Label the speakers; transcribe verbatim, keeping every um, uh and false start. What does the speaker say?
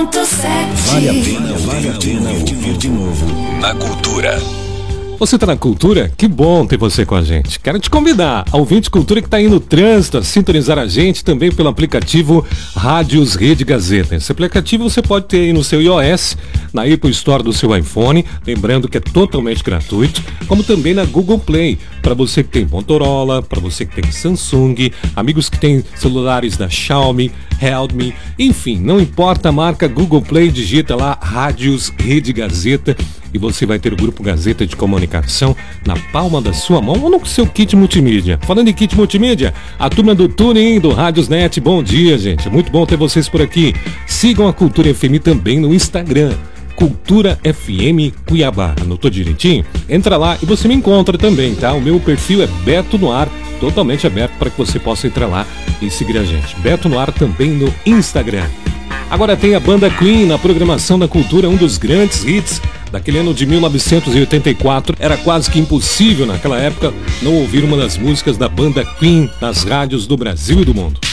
Speaker 1: Vale a pena, vale a pena ouvir de novo na Cultura.
Speaker 2: Você tá na Cultura? Que bom ter você com a gente. Quero te convidar a ouvinte Cultura que tá aí no trânsito, a sintonizar a gente também pelo aplicativo Rádios Rede Gazeta. Esse aplicativo você pode ter aí no seu iOS, na Apple Store do seu iPhone, lembrando que é totalmente gratuito, como também na Google Play, para você que tem Motorola, para você que tem Samsung, amigos que têm celulares da Xiaomi, Realme, enfim, não importa a marca, Google Play, digita lá Rádios Rede Gazeta e você vai ter o Grupo Gazeta de Comunicação na palma da sua mão ou no seu kit multimídia. Falando em kit multimídia, a turma do TuneIn, do Rádiosnet, bom dia, gente. Muito bom ter vocês por aqui. Sigam a Cultura F M também no Instagram. Cultura F M Cuiabá. Anotou direitinho? Entra lá e você me encontra também, tá? O meu perfil é Beto no Ar, totalmente aberto para que você possa entrar lá e seguir a gente. Beto no Ar também no Instagram. Agora tem a banda Queen na programação da Cultura, um dos grandes hits daquele ano de mil novecentos e oitenta e quatro. Era quase que impossível naquela época não ouvir uma das músicas da banda Queen nas rádios do Brasil e do mundo.